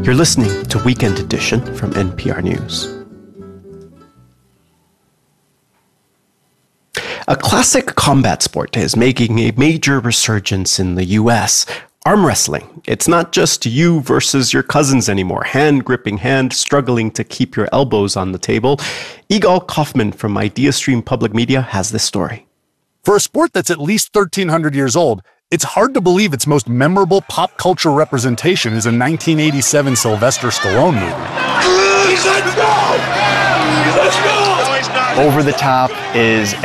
You're listening to Weekend Edition from NPR News. A classic combat sport is making a major resurgence in the U.S. Arm wrestling. It's not just you versus your cousins anymore. Hand gripping hand, struggling to keep your elbows on the table. Igal Kaufman from IdeaStream Public Media has this story. For a sport that's at least 1,300 years old, it's hard to believe its most memorable pop culture representation is a 1987 Sylvester Stallone movie. Let's go! Let's go! Over the Top is